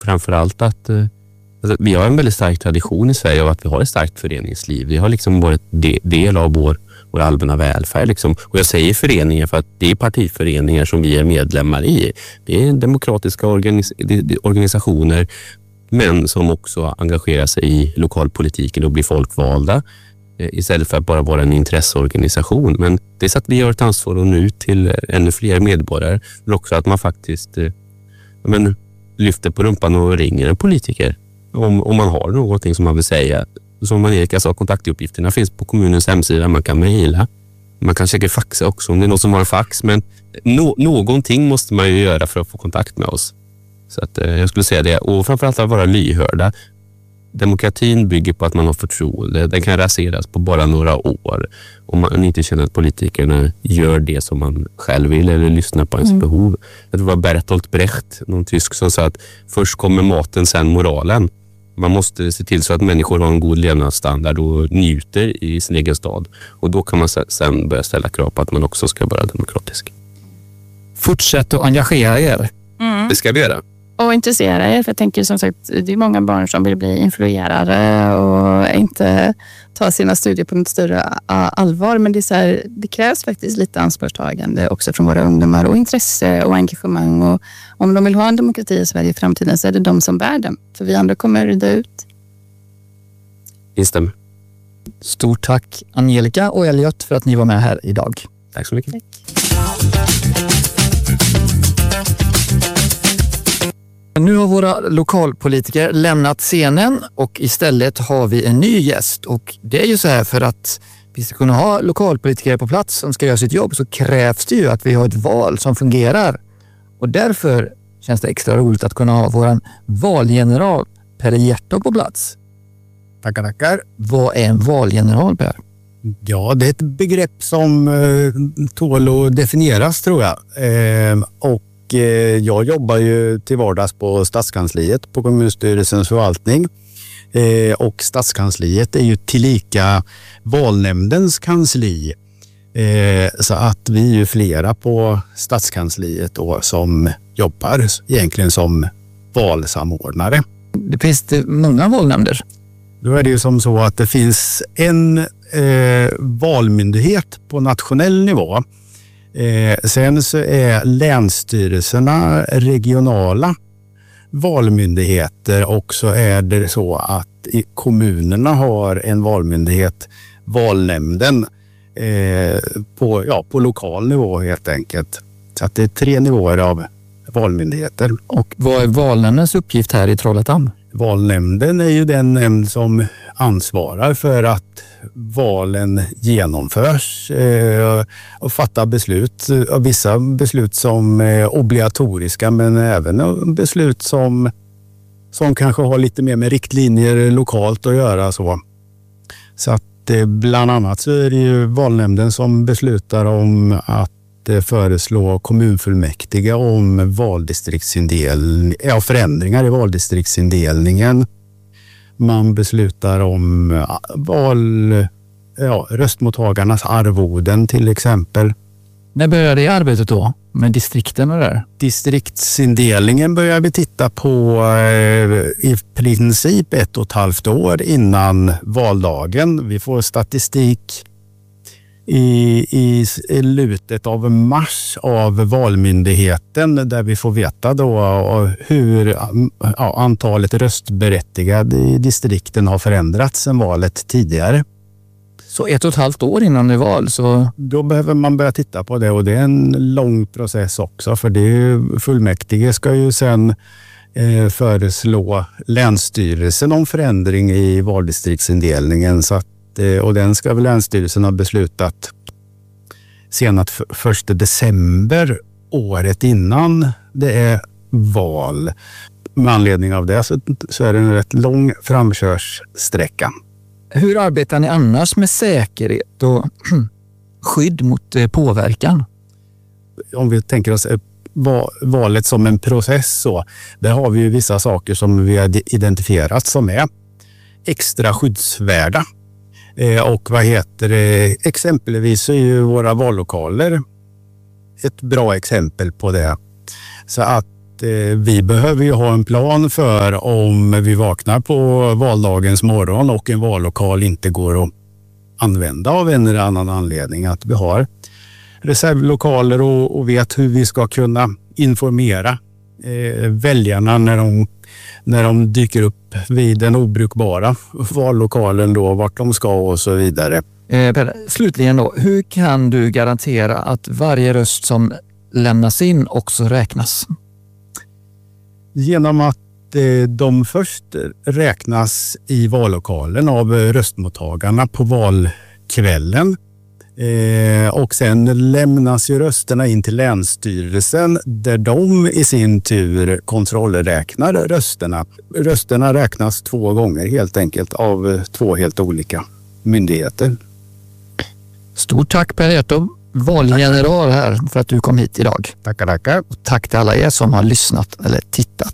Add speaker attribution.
Speaker 1: framförallt att alltså, vi har en väldigt stark tradition i Sverige av att vi har ett starkt föreningsliv. Vi har liksom varit del av vår allmänna välfärd. Liksom. Och jag säger föreningar för att det är partiföreningar som vi är medlemmar i. Det är demokratiska organisationer, men som också engagerar sig i lokalpolitiken och blir folkvalda istället för att bara vara en intresseorganisation. Men det är så att vi har ett ansvar att nå ut till ännu fler medborgare, men också att man faktiskt lyfter på rumpan och ringer en politiker om man har någonting som man vill säga. Som Erika sa, kontaktuppgifterna finns på kommunens hemsida. Man kan mejla. Man kan säkert faxa också om det är någon som har en fax. Men någonting måste man ju göra för att få kontakt med oss. Så att jag skulle säga det. Och framförallt att vara lyhörda. Demokratin bygger på att man har förtroende. Den kan raseras på bara några år. Om man inte känner att politikerna gör det som man själv vill eller lyssnar på ens behov. Det var Bertolt Brecht, någon tysk, som sa att först kommer maten, sen moralen. Man måste se till så att människor har en god levnadsstandard och njuter i sin egen stad. Och då kan man sen börja ställa krav på att man också ska vara demokratisk.
Speaker 2: Fortsätt att engagera er.
Speaker 1: Det ska vi göra.
Speaker 3: Och intressera er, för jag tänker som sagt, det är många barn som vill bli influerare och inte ta sina studier på något större allvar. Men det är så här, det krävs faktiskt lite ansvarstagande också från våra ungdomar och intresse och engagemang. Och om de vill ha en demokrati i Sverige i framtiden så är det de som bär den. För vi andra kommer rida ut.
Speaker 1: Instämmer.
Speaker 2: Stort tack Angelica och Elliot för att ni var med här idag.
Speaker 1: Tack så mycket.
Speaker 3: Tack.
Speaker 2: Nu har våra lokalpolitiker lämnat scenen och istället har vi en ny gäst. Och det är ju så här, för att vi ska kunna ha lokalpolitiker på plats som ska göra sitt jobb så krävs det ju att vi har ett val som fungerar. Och därför känns det extra roligt att kunna ha våran valgeneral Per Hjertå på plats.
Speaker 4: Tackar.
Speaker 2: Vad är en valgeneral, Per?
Speaker 4: Ja, det är ett begrepp som tål att definieras, tror jag. Jag jobbar ju till vardags på Stadskansliet på kommunstyrelsens förvaltning. Och Stadskansliet är ju tillika valnämndens kansli. Så att vi är ju flera på Stadskansliet då som jobbar egentligen som valsamordnare.
Speaker 2: Det finns många valnämnder.
Speaker 4: Då är det ju som så att det finns en valmyndighet på nationell nivå. Sen så är länsstyrelserna regionala valmyndigheter, och så är det så att kommunerna har en valmyndighet, valnämnden, på lokal nivå helt enkelt. Så att det är 3 nivåer av valmyndigheter.
Speaker 2: Och vad är valnämndens uppgift här i Trollhättan?
Speaker 4: Valnämnden är ju den nämnd som ansvarar för att valen genomförs och fattar beslut. Vissa beslut som är obligatoriska, men även beslut som kanske har lite mer med riktlinjer lokalt att göra. Så att bland annat så är det ju valnämnden som beslutar om att föreslå kommunfullmäktige om förändringar i valdistriktsindelningen. Man beslutar om röstmottagarnas arvoden till exempel.
Speaker 2: När börjar det arbetet då med distrikten och där?
Speaker 4: Distriktsindelningen börjar vi titta på i princip 1,5 år innan valdagen. Vi får statistik i slutet av mars av valmyndigheten, där vi får veta då hur antalet röstberättigade i distrikten har förändrats sedan valet tidigare.
Speaker 2: Så 1,5 år innan det val, så...
Speaker 4: Då behöver man börja titta på det, och det är en lång process också, för fullmäktige ska ju sen föreslå länsstyrelsen om förändring i valdistriktsindelningen, så att, och den ska väl länsstyrelsen ha beslutat senast 1 december året innan det är val. Med anledning av det så är det en rätt lång framkörssträcka.
Speaker 2: Hur arbetar ni annars med säkerhet och skydd mot påverkan?
Speaker 4: Om vi tänker oss valet som en process, så där har vi ju vissa saker som vi har identifierat som är extra skyddsvärda. Och exempelvis är ju våra vallokaler ett bra exempel på det. Så att vi behöver ju ha en plan för om vi vaknar på valdagens morgon och en vallokal inte går att använda av en eller annan anledning. Att vi har reservlokaler och vet hur vi ska kunna informera väljarna när de dyker upp vid den obrukbara vallokalen då, vart de ska och så vidare.
Speaker 2: Slutligen då, hur kan du garantera att varje röst som lämnas in också räknas?
Speaker 4: Genom att de först räknas i vallokalen av röstmottagarna på valkvällen. Och sen lämnas ju rösterna in till Länsstyrelsen där de i sin tur kontrollräknar rösterna. Rösterna räknas 2 gånger helt enkelt av 2 helt olika myndigheter.
Speaker 2: Stort tack Per Ertov, valgeneral här, för att du kom hit idag.
Speaker 4: Tackar.
Speaker 2: Och tack till alla er som har lyssnat eller tittat.